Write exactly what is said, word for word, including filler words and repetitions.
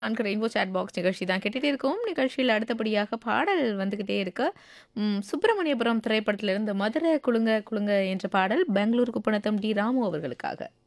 நான்கு rainbow chat box நிகழ்ச்சி தான் கேட்டுட்டே இருக்கோம். நிகழ்ச்சியில் அடுத்தபடியாக பாடல் வந்துகிட்டே இருக்கு. ம் சுப்பிரமணியபுரம் திரைப்படத்திலிருந்து மதுர குலுங்க குலுங்க என்ற பாடல் பெங்களூர் குப்பநத்தம் டி. ராமு அவர்களுக்காக.